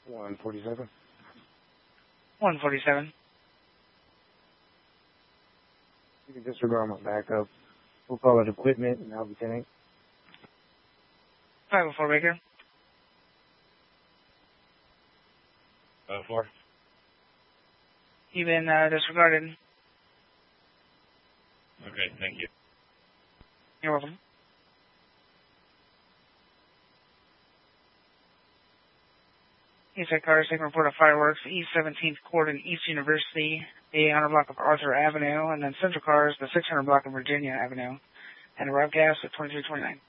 147. 147. You can disregard my backup. We'll call it equipment, and I'll be tank. 504 Baker. 504. You've been disregarded. Okay, thank you. You're welcome. Eastside Cars taking report of fireworks, East 17th Court and East University, the 800 block of Arthur Avenue, and then Central Cars, the 600 block of Virginia Avenue, and arrive gas at 2329.